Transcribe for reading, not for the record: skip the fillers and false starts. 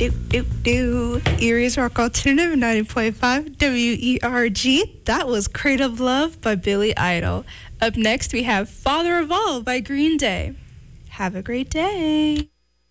Erie's Rock Alternative 90.5 WERG. That was Crate of Love by Billy Idol. Up next, we have Father of All by Green Day. Have a great day.